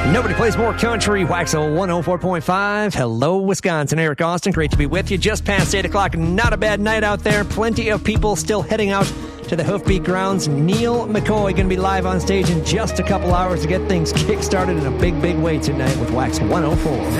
Nobody plays more country. Waxel 104.5. Hello, Wisconsin. Eric Austin. Great to be with you. Just past 8 o'clock. Not a bad night out there. Plenty of people still heading out to the Hoofbeat grounds. Neil McCoy going to be live on stage in just a couple hours to get things kick-started in a big, big way tonight with Wax 104.